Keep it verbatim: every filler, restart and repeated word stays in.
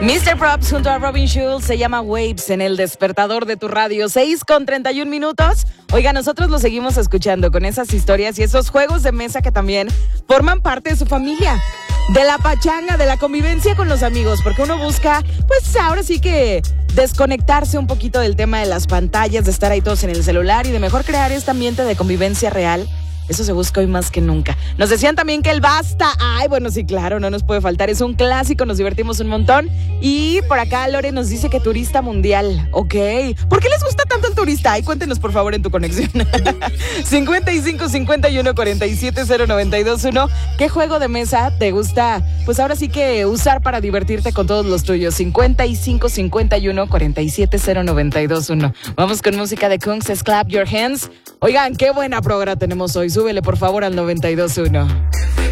mister Props junto a Robin Schulz, se llama Waves en el despertador de tu radio, seis con treinta y un minutos. Oiga, nosotros lo seguimos escuchando con esas historias y esos juegos de mesa que también forman parte de su familia, de la pachanga, de la convivencia con los amigos, porque uno busca, pues ahora sí que desconectarse un poquito del tema de las pantallas, de estar ahí todos en el celular y de mejor crear este ambiente de convivencia real. Eso se busca hoy más que nunca. Nos decían también que el Basta. Ay, bueno, sí, claro, no nos puede faltar. Es un clásico, nos divertimos un montón. Y por acá Lore nos dice que turista mundial. Ok. ¿Por qué les gusta tanto el turista? Ay, cuéntenos por favor en tu conexión. cincuenta y cinco, cincuenta y uno, cuarenta y siete, cero noventa y dos uno. ¿Qué juego de mesa te gusta? Pues ahora sí que usar para divertirte con todos los tuyos. cincuenta y cinco, cincuenta y uno, cuarenta y siete, cero noventa y dos uno. Vamos con música de Kungs, es Clap Your Hands. Oigan, qué buena programa tenemos hoy. Súbele por favor al noventa y dos uno.